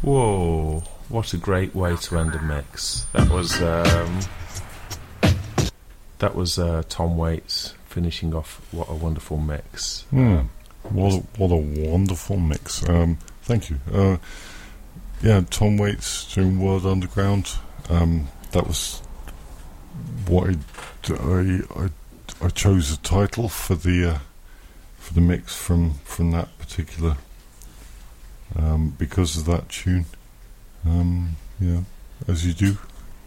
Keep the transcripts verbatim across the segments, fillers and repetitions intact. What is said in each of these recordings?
Whoa, what a great way to end a mix. That was um, that was uh, Tom Waits finishing off What a Wonderful Mix. Mm. Um, what, a, what a wonderful mix. Um, thank you. Uh, yeah, Tom Waits doing World Underground. Um, that was what I, I, I, I chose a title for the uh, for the mix from, from that particular um, because of that tune. Um, yeah, as you do.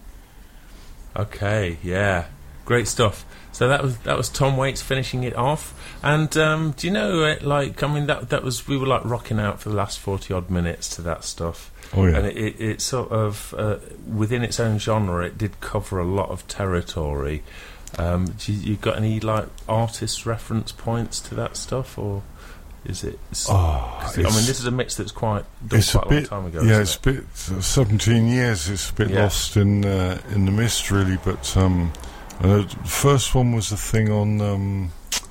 Okay, yeah, great stuff. So that was that was Tom Waits finishing it off. And um, do you know, uh, like, I mean, that that was we were like rocking out for the last forty odd minutes to that stuff. Oh yeah, and it, it, it sort of uh, within its own genre, it did cover a lot of territory. Um, do you, you got any like artist reference points to that stuff, or is it? Oh, I mean, this is a mix that's quite done it's quite a, a, bit, long time ago. Yeah, isn't it's it? a bit uh, seventeen years. It's a bit Yeah. lost in uh, in the mist, really. But um, I know the first one was a thing on. Um,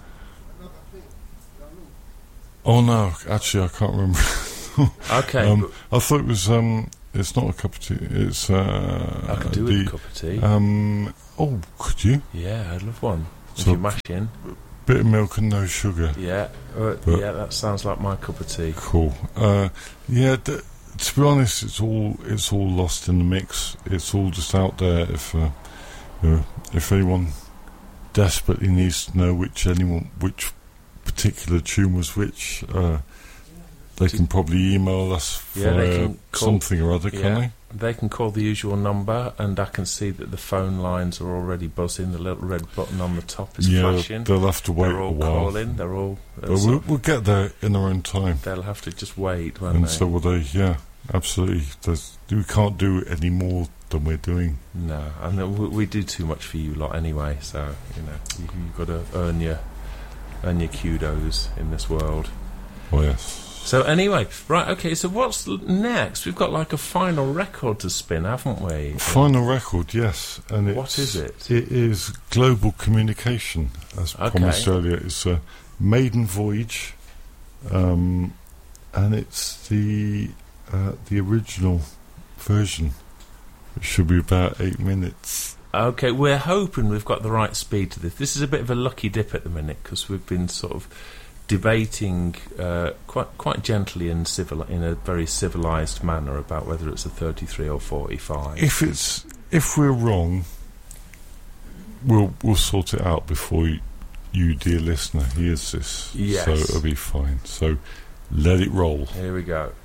oh no, actually, I can't remember. Okay, um, I thought it was. Um, it's not a cup of tea. It's. Uh, I could do the, with a cup of tea. Um, oh, could you? Yeah, I'd love one. If So- you mash in. Bit of milk and no sugar. Yeah, uh, But- yeah, that sounds like my cup of tea. Cool. Uh, yeah. D- to be honest, it's all it's all lost in the mix. It's all just out there. If uh, you know, if anyone desperately needs to know which anyone which particular tune was which, uh, they can probably email us for Yeah, they can call- something or other, can't Yeah. they? They can call the usual number, and I can see that the phone lines are already buzzing. The little red button on the top is Yeah, flashing. they'll have to wait They're a all while. calling. They're all. But uh, we'll, we'll get there in our own time. they'll have to just wait, won't And they? so will they, yeah, absolutely. There's, we can't do any more than we're doing. No, and uh, we, we do too much for you lot anyway. So you know, you, you've got to earn your earn your kudos in this world. Oh, yes. So anyway, right, okay. So what's l- next? We've got like a final record to spin, haven't we? Final record, yes. And it's, What is it? It is Global Communication, as Okay. promised earlier. It's a maiden voyage, um, and it's the uh, the original version. It should be about eight minutes. Okay, we're hoping we've got the right speed to this. This is a bit of a lucky dip at the minute because we've been sort of debating uh, quite quite gently and civil in a very civilised manner about whether it's a thirty-three or forty-five. If it's if we're wrong, we'll we'll sort it out before you, you dear listener, hears this. Yes. So it'll be fine. So let it roll. Here we go.